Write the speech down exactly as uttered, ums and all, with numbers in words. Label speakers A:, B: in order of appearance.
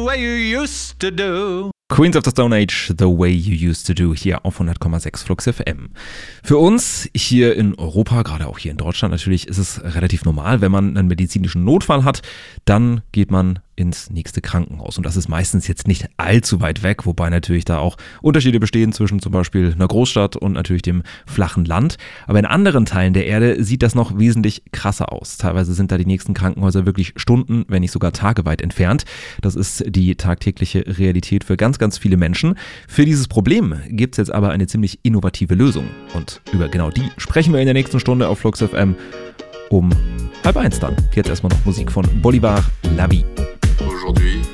A: way you used to do.
B: Queens of the Stone Age, The Way You Used to Do, hier auf hundert Komma sechs Flux F M. Für uns hier in Europa, gerade auch hier in Deutschland natürlich, ist es relativ normal, wenn man einen medizinischen Notfall hat, dann geht man ins nächste Krankenhaus. Und das ist meistens jetzt nicht allzu weit weg, wobei natürlich da auch Unterschiede bestehen zwischen zum Beispiel einer Großstadt und natürlich dem flachen Land. Aber in anderen Teilen der Erde sieht das noch wesentlich krasser aus. Teilweise sind da die nächsten Krankenhäuser wirklich Stunden, wenn nicht sogar Tage weit entfernt. Das ist die tagtägliche Realität für ganz, ganz viele Menschen. Für dieses Problem gibt es jetzt aber eine ziemlich innovative Lösung. Und über genau die sprechen wir in der nächsten Stunde auf Flux F M um halb eins dann. Jetzt erstmal noch Musik von Bolivar, La Vie.
C: Aujourd'hui,